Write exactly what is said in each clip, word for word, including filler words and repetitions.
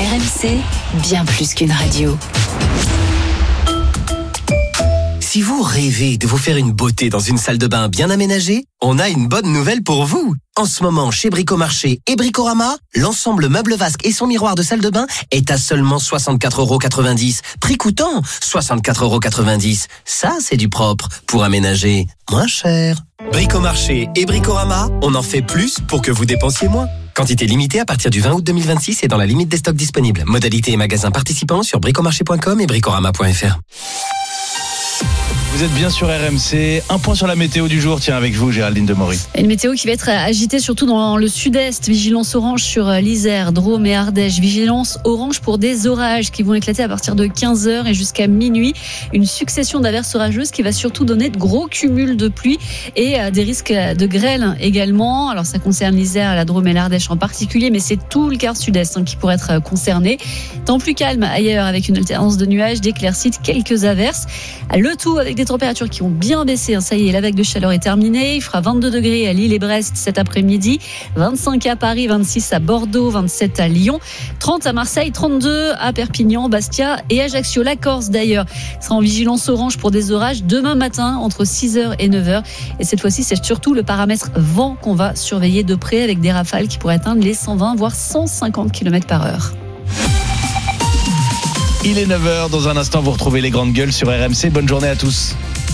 R M C, bien plus qu'une radio. Si vous rêvez de vous faire une beauté dans une salle de bain bien aménagée, on a une bonne nouvelle pour vous. En ce moment, chez Bricomarché et Bricorama, l'ensemble meuble vasque et son miroir de salle de bain est à seulement soixante-quatre euros quatre-vingt-dix. Prix coûtant, soixante-quatre euros quatre-vingt-dix. Ça, c'est du propre pour aménager moins cher. Bricomarché et Bricorama, on en fait plus pour que vous dépensiez moins. Quantité limitée à partir du vingt août deux mille vingt-six et dans la limite des stocks disponibles. Modalités et magasins participants sur bricomarché point com et bricorama point f r. Vous êtes bien sur R M C. Un point sur la météo du jour. Tiens, avec vous, Géraldine Demory. Une météo qui va être agitée surtout dans le sud-est. Vigilance orange sur l'Isère, Drôme et Ardèche. Vigilance orange pour des orages qui vont éclater à partir de quinze heures et jusqu'à minuit. Une succession d'averses orageuses qui va surtout donner de gros cumuls de pluie et des risques de grêle également. Alors ça concerne l'Isère, la Drôme et l'Ardèche en particulier, mais c'est tout le quart sud-est hein, qui pourrait être concerné. Temps plus calme ailleurs avec une alternance de nuages, d'éclaircies, quelques averses. Le tout avec des températures qui ont bien baissé. Ça y est, la vague de chaleur est terminée. Il fera vingt-deux degrés à Lille et Brest cet après-midi, vingt-cinq à Paris, vingt-six à Bordeaux, vingt-sept à Lyon, trente à Marseille, trente-deux à Perpignan, Bastia et Ajaccio. La Corse d'ailleurs sera en vigilance orange pour des orages demain matin entre six heures et neuf heures. Et cette fois-ci, c'est surtout le paramètre vent qu'on va surveiller de près avec des rafales qui pourraient atteindre les cent vingt voire cent cinquante kilomètres par heure. Il est neuf heures. Dans un instant, vous retrouvez les grandes gueules sur R M C. Bonne journée à tous.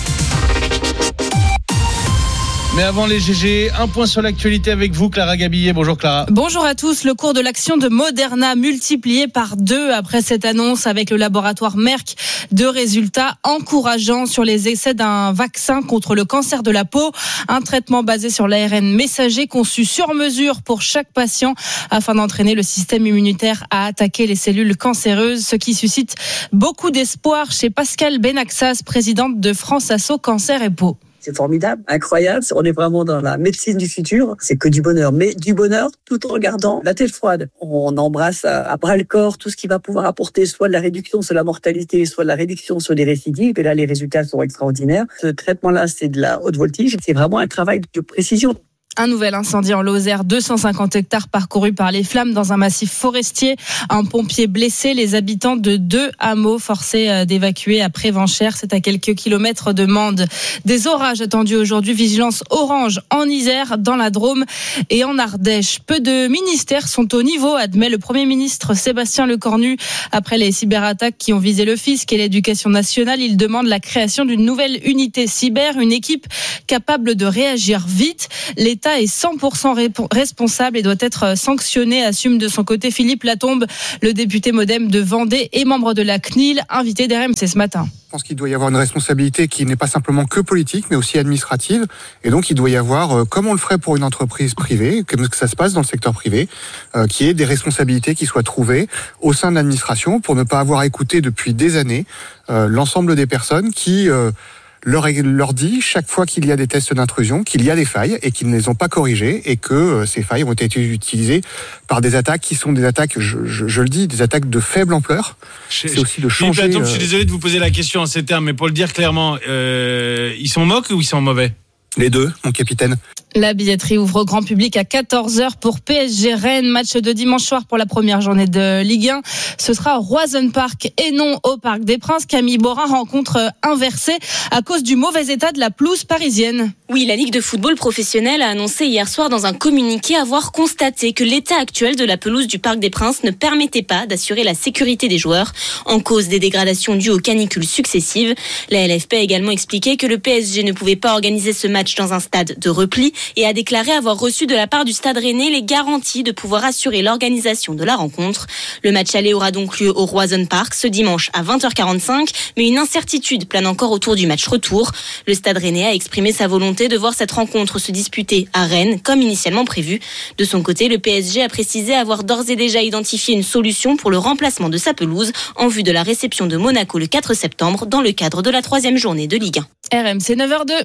Mais avant les G G, un point sur l'actualité avec vous, Clara Gabillet. Bonjour Clara. Bonjour à tous. Le cours de l'action de Moderna multiplié par deux après cette annonce avec le laboratoire Merck. Deux résultats encourageants sur les essais d'un vaccin contre le cancer de la peau. Un traitement basé sur l'A R N messager conçu sur mesure pour chaque patient afin d'entraîner le système immunitaire à attaquer les cellules cancéreuses, ce qui suscite beaucoup d'espoir chez Pascale Benaxas, présidente de France Asso Cancer et Peau. C'est formidable, incroyable. On est vraiment dans la médecine du futur. C'est que du bonheur, mais du bonheur tout en regardant la tête froide. On embrasse à bras le corps tout ce qui va pouvoir apporter soit de la réduction sur la mortalité, soit de la réduction sur les récidives. Et là, les résultats sont extraordinaires. Ce traitement-là, c'est de la haute voltige. C'est vraiment un travail de précision. Un nouvel incendie en Lozère, deux cent cinquante hectares parcourus par les flammes dans un massif forestier. Un pompier blessé, les habitants de deux hameaux forcés d'évacuer à Prévenchères. C'est à quelques kilomètres de Mende. Des orages attendus aujourd'hui. Vigilance orange en Isère, dans la Drôme et en Ardèche. Peu de ministères sont au niveau, admet le Premier ministre Sébastien Lecornu. Après les cyberattaques qui ont visé le fisc et l'éducation nationale, il demande la création d'une nouvelle unité cyber, une équipe capable de réagir vite. L'État est cent pour cent responsable et doit être sanctionné, assume de son côté Philippe Latombe, le député modem de Vendée et membre de la C N I L, invité d'R M C ce matin. Je pense qu'il doit y avoir une responsabilité qui n'est pas simplement que politique, mais aussi administrative. Et donc, il doit y avoir, comme on le ferait pour une entreprise privée, comme ça se passe dans le secteur privé, euh, qui est des responsabilités qui soient trouvées au sein de l'administration pour ne pas avoir écouté depuis des années euh, l'ensemble des personnes qui... Euh, Leur, leur dit chaque fois qu'il y a des tests d'intrusion qu'il y a des failles et qu'ils ne les ont pas corrigées et que euh, ces failles ont été utilisées par des attaques qui sont des attaques, je, je, je le dis, des attaques de faible ampleur. Je, C'est aussi de changer... Philippe Latombe, euh... je suis désolé de vous poser la question en ces termes, mais pour le dire clairement, euh, ils sont moques ou ils sont mauvais ? Les deux, mon capitaine. La billetterie ouvre au grand public à quatorze heures pour P S G Rennes. Match de dimanche soir pour la première journée de Ligue un. Ce sera au Roison Park et non au Parc des Princes. Camille Borin rencontre inversée à cause du mauvais état de la pelouse parisienne. Oui, la Ligue de football professionnel a annoncé hier soir dans un communiqué avoir constaté que l'état actuel de la pelouse du Parc des Princes ne permettait pas d'assurer la sécurité des joueurs en cause des dégradations dues aux canicules successives. La L F P a également expliqué que le P S G ne pouvait pas organiser ce match dans un stade de repli et a déclaré avoir reçu de la part du Stade Rennais les garanties de pouvoir assurer l'organisation de la rencontre. Le match aller aura donc lieu au Roison Park ce dimanche à vingt heures quarante-cinq, mais une incertitude plane encore autour du match retour. Le Stade Rennais a exprimé sa volonté de voir cette rencontre se disputer à Rennes comme initialement prévu. De son côté, le P S G a précisé avoir d'ores et déjà identifié une solution pour le remplacement de sa pelouse en vue de la réception de Monaco le quatre septembre dans le cadre de la troisième journée de Ligue un. R M C neuf heures deux.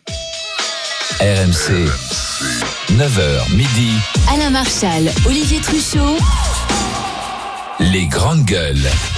R M C, neuf heures midi. Alain Marchal, Olivier Truchot. Les grandes gueules.